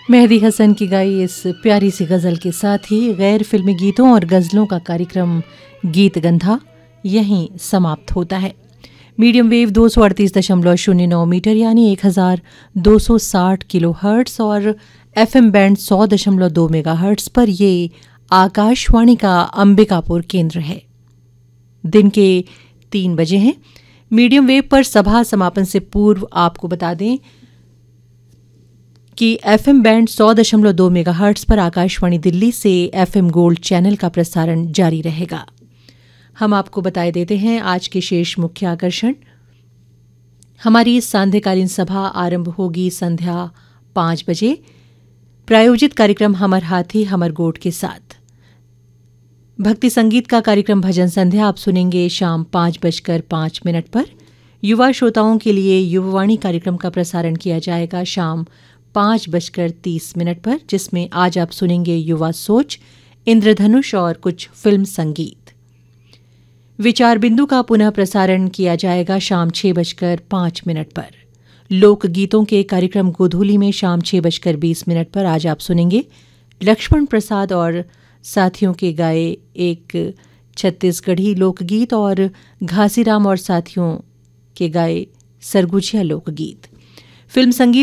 मेहदी हसन की गाई इस प्यारी सी गज़ल के साथ ही गैर फिल्मी गीतों और गज़लों का कार्यक्रम गीत गंधा यहीं समाप्त होता है। मीडियम वेव 238.09 मीटर यानी 1260 किलो हर्ट्स और एफएम बैंड 100.2 मेगा हर्ट्स पर ये आकाशवाणी का अंबिकापुर केंद्र है। दिन के 3 बजे हैं। मीडियम वेव पर सभा समापन से पूर्व आपको बता दें कि एफएम बैंड 100.2 मेगाहर्ट्ज पर आकाशवाणी दिल्ली से एफएम गोल्ड चैनल का प्रसारण जारी रहेगा। हम आपको बताए देते हैं आज के शेष मुख्य आकर्षण। हमारी सांध्यकालीन सभा आरंभ होगी संध्या 5 बजे। प्रायोजित कार्यक्रम हमर हाथी हमर गोठ के साथ। भक्ति संगीत का कार्यक्रम भजन संध्या आप सुनेंगे शाम 5:05 पर। युवा श्रोताओं के लिए युववाणी कार्यक्रम का प्रसारण किया जाएगा शाम 5:30 पर, जिसमें आज आप सुनेंगे युवा सोच, इंद्रधनुष और कुछ फिल्म संगीत। विचार बिंदु का पुनः प्रसारण किया जाएगा शाम 6:05 पर। लोकगीतों के कार्यक्रम गोधूली में शाम 6:20 पर आज आप सुनेंगे लक्ष्मण प्रसाद और साथियों के गाए एक छत्तीसगढ़ी लोकगीत और घासीराम और साथियों के गाए सरगुजिया लोकगीत। फिल्म संगीत